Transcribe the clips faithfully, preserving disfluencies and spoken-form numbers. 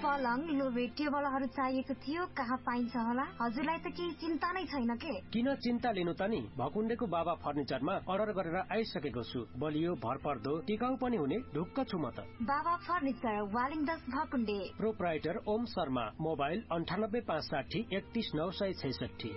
पलङ लोबे टेबलहरू चाहिएको थियो, कहाँ पाइन्छ होला? हजुरलाई त केही चिन्ता नै छैन के? किन चिन्ता लिनु त नि, भकुण्डेको बाबा फर्निचरमा अर्डर गरेर आइसकेको छु। बलियो भरपर्दो टिकाउ पनि हुने ढुक्क छु म त। बाबा फर्निचर, वालिङ दस भकुण्डे। प्रोप्राइटर ओम शर्मा, मोबाइल अन्ठानब्बे पाँच साठी एकतीस नौ सय छैसठी।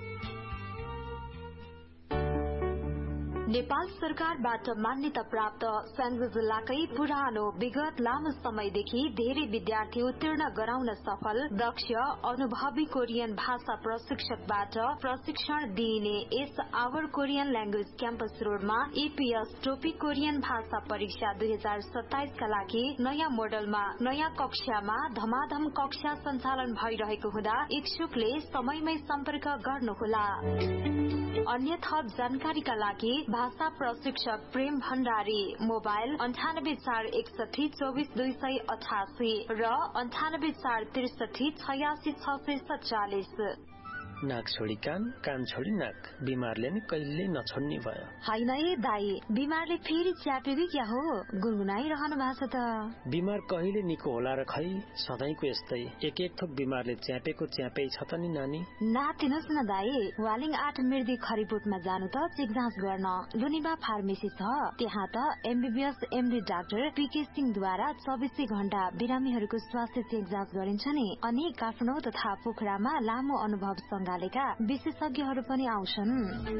नेपाल सरकारबाट मान्यता प्राप्त स्याङ्जा जिल्लाकै पुरानो विगत लामो समयदेखि धेरै विद्यार्थी उत्तीर्ण गराउन सफल दक्ष अनुभवी कोरियन भाषा प्रशिक्षकबाट प्रशिक्षण दिइने यस आवर कोरियन ल्याङ्ग्वेज क्याम्पस रोडमा एपीएस टोपी कोरियन भाषा परीक्षा दुई हजार सत्ताइस का लागि नयाँ मोडलमा नयाँ कक्षामा धमाधम कक्षा सञ्चालन भइरहेको हुँदा इच्छुकले समयमै सम्पर्क गर्नुहोला। अन्य थप जानकारीका लागि भाषा प्रशिक्षक प्रेम भण्डारी, मोबाइल अन्ठानब्बे चार एकसठी चौबिस दुई सय अठासी र अन्ठानब्बे चार त्रिसठी छयासी छ सय सत्तालिस। नाक छोडी कान, कान छोडी नाक, बिमारले नि कहिले नछोड्ने भयो। होइन ए दाई, बिमारले फेरि च्यापेको क्या हो? गुनगुनाइरहनु भएको छ त। बिमार कहिले निको होला र खै, सधैँको यस्तै एक एक थोक बिमारले च्यापेको च्यापै छ त नि नानी। नातिनुहोस् न दाई, वालिङ आठ मिर्दी खरिबोटमा जानु त चेक जाँच गर्न। लुनिबा फार्मेसी छ, त्यहाँ त एमबीबीएस एमडी डाक्टर पीके सिंहद्वारा चौबिसै घण्टा बिरामीहरूको स्वास्थ्य चेक जाँच गरिन्छ नि। अनि काठमाडौँ तथा पोखरामा लामो अनुभव सँगालेका विशेषज्ञहरू पनि आउँछन्।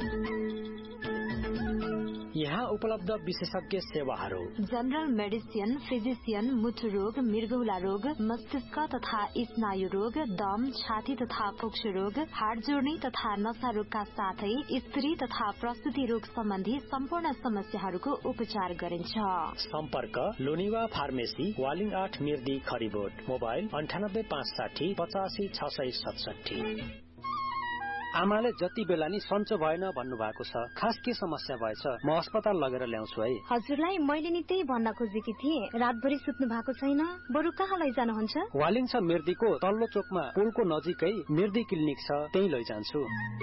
यहाँ उपलब्ध विशेषज्ञ सेवाहरू: जनरल मेडिसिन, फिजिसियन, मुटु रोग, मृगौला रोग, मस्तिष्क तथा स्नायु रोग, दम, छाती तथा फोक्सो रोग, हाड जोड्ने तथा नशा रोगका साथै स्त्री तथा प्रसुति रोग सम्बन्धी सम्पूर्ण समस्याहरूको उपचार गरिन्छ। सम्पर्क लोनिवा फार्मेसी, वालिङ आठ मिर्दी खरिबोट, मोबाइल अन्ठानब्बे पाँच साठी पचासी छ सय सतसठी। आमाले जति बेला नि सन्चो भएन भन्नु भएको छ, खास के समस्या भएछ? म अस्पताल लगेर ल्याउँछु है। हजुरलाई मैले नि त्यही भन्न खोजेकी थिएँ, रातभरि सुत्नु भएको छैन, बरु कहाँ लैजानुहुन्छ? वालिङ छ मिर्दीको तल्लो चोकमा पुलको नजिकै मिर्दी क्लिनिक छ, त्यही लैजान्छु।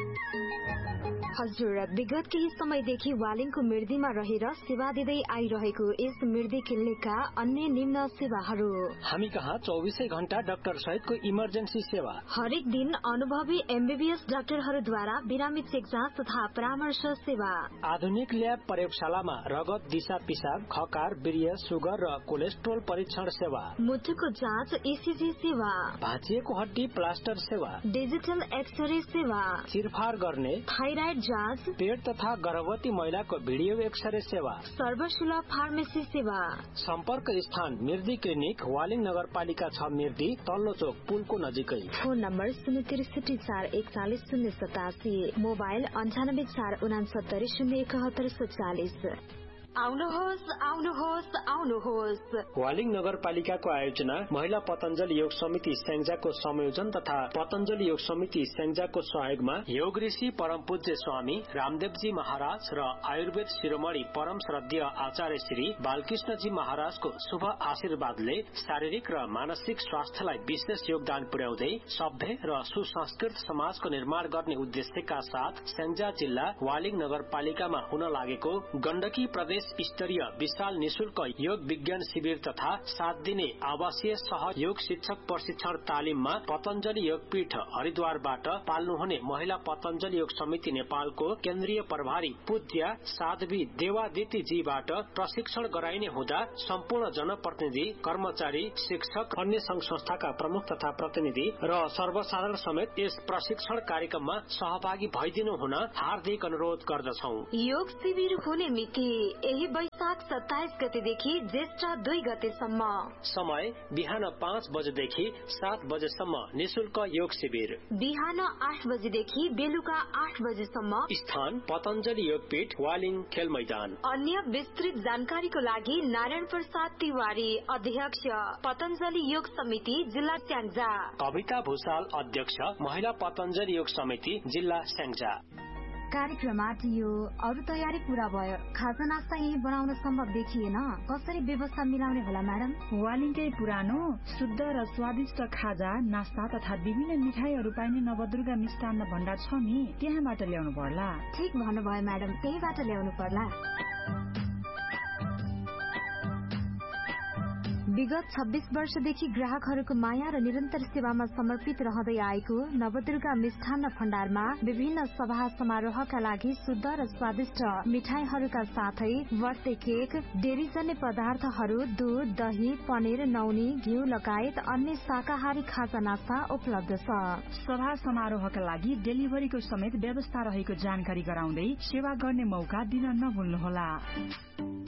हजुर, विगत केही समयदेखि वालिङको मिर्दीमा रहेर सेवा दिँदै आइरहेको यस मिर्दी क्लिनिकका अन्य निम्न सेवाहरू: हामी कहाँ चौबिसै घण्टा डाक्टर सहितको इमर्जेन्सी सेवा, हरेक दिन अनुभवी एमबीबीएस डाक्टरहरूद्वारा बिरामी चेक जाँच तथा परामर्श सेवा, आधुनिक ल्याब प्रयोगशालामा रगत, दिशा पिसाब, खकार, वीर्य, सुगर र कोलेस्ट्रोल परीक्षण सेवा, मुटुको जाँच, ईसीजी सेवा, भाँचिएको हड्डी प्लास्टर सेवा, डिजिटल एक्सरे सेवा, चिरफार गर्ने, थाइराइड जाँच, पेट तथा गर्भवती महिलाको भिडियो एक्सरे सेवा, सर्वसुलभ फार्मेसी सेवा। सम्पर्क स्थान मिर्दी क्लिनिक, वालिङ नगरपालिका छ मिर्दी, तल्लो चोक पुलको नजिकै। फोन नम्बर शून्य त्रिसठी चार एकचालिस शून्य सतासी, मोबाइल अन्ठानब्बे चार उनासत्तरी शून्य एकहत्तर सत्तालिस। आउनुहोस् आउनुहोस् आउनुहोस्। वालिङ नगरपालिकाको आयोजना, महिला पतञ्जलि योग समिति स्याङ्जाको संयोजन तथा पतञ्जलि योग समिति स्याङ्जाको सहयोगमा योग ऋषि परम पूज्य स्वामी रामदेवजी महाराज र आयुर्वेद शिरोमणि परम श्रद्धेय आचार्य श्री बालकृष्णजी महाराजको शुभ आशीर्वादले शारीरिक र मानसिक स्वास्थ्यलाई विशेष योगदान पुर्याउँदै सभ्य र सुसंस्कृत समाजको निर्माण गर्ने उद्देश्यका साथ स्याङ्जा जिल्ला वालिङ नगरपालिकामा हुन लागेको गण्डकी प्रदेश स्तरीय विशाल निशुल्क योग विज्ञान शिविर तथा सात दिने आवासीय सहज योग शिक्षक प्रशिक्षण तालिममा पतञ्जलि योगपीठ हरिद्वारबाट पाल्नुहुने महिला पतञ्जलि योग समिति नेपालको केन्द्रीय प्रभारी पूज्य साध्वी देवादिति जीबाट प्रशिक्षण गराइने हुँदा सम्पूर्ण जनप्रतिनिधि, कर्मचारी, शिक्षक, अन्य संघ संस्थाका प्रमुख तथा प्रतिनिधि र सर्वसाधारण समेत यस प्रशिक्षण कार्यक्रममा सहभागी भइदिनु हुन हार्दिक अनुरोध गर्दछौ। योग शिविर हुने मिति यही वैशाख सत्ताइस गतेदेखि ज्येष्ठ दुई गतेसम्म। समय बिहान पाँच बजेदेखि सात बजेसम्म निशुल्क योग शिविर। बिहान आठ बजेदेखि बेलुका आठ बजेसम्म। स्थान पतञ्जलि योगपीठ, वालिङ खेल मैदान। अन्य विस्तृत जानकारीको लागि नारायण प्रसाद तिवारी, अध्यक्ष पतञ्जलि योग समिति जिल्ला स्याङ्जा। कविता भूषाल, अध्यक्ष महिला पतञ्जलि योग समिति जिल्ला स्याङ्जा। कार्यक्रम आटियो, अरू तयारी पूरा भयो, खाजा नास्ता यही बनाउन सम्भव देखिएन, कसरी व्यवस्था मिलाउने होला म्याडम? वालिङकै पुरानो शुद्ध र स्वादिष्ट खाजा, नास्ता तथा विभिन्न मिठाईहरू पाइने नवदुर्गा मिष्टान्न भण्डार छ नि, त्यहाँबाट ल्याउनु पर्ला। ठिक भन्नुभयो म्याडम, त्यहीबाट ल्याउनु पर्ला। विगत छब्बीस वर्षदेखि ग्राहकहरूको माया र निरन्तर सेवामा समर्पित रहँदै आएको नवदुर्गा मिष्ठान्न भण्डारमा विभिन्न सभा समारोहका लागि शुद्ध र स्वादिष्ट मिठाईहरूका साथै बर्थडे केक, डेरीजन्य पदार्थहरू, दूध, दही, पनिर, नौनी, घिउ लगायत अन्य शाकाहारी खाजा नास्ता उपलब्ध छ। सभा समारोहका लागि डेलिभरीको समेत व्यवस्था रहेको जानकारी गराउँदै सेवा गर्ने मौका दिन नभुल्नुहोला।